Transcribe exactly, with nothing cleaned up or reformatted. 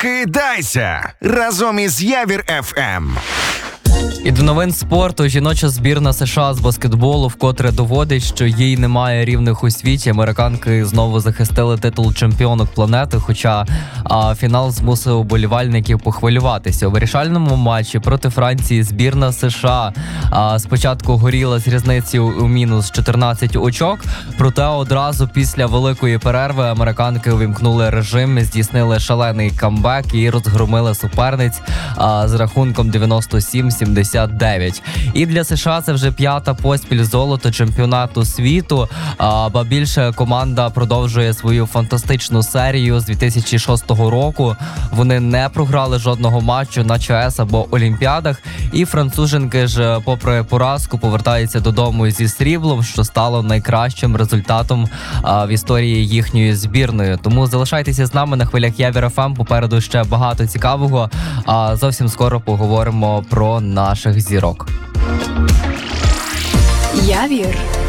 Прокидайся разом із Явір еф ем. І до новин спорту. Жіноча збірна США з баскетболу вкотре доводить, що їй немає рівних у світі. Американки знову захистили титул чемпіонок планети, хоча а, фінал змусив уболівальників похвилюватися. У вирішальному матчі проти Франції збірна США а, спочатку горіла з різницею у мінус чотирнадцять очок, проте одразу після великої перерви американки увімкнули режим, здійснили шалений камбек і розгромили суперниць а, з рахунком дев'яносто сім сімдесят дев'ять. І для США це вже п'ята поспіль золото чемпіонату світу, а, ба більше команда продовжує свою фантастичну серію з дві тисячі шостого року. Вони не програли жодного матчу на ЧАЕС або Олімпіадах, і француженки ж, попри поразку, повертаються додому зі сріблом, що стало найкращим результатом а, в історії їхньої збірної. Тому залишайтеся з нами на хвилях Явір еф ем, попереду ще багато цікавого, а зовсім скоро поговоримо про наших зірок. Явір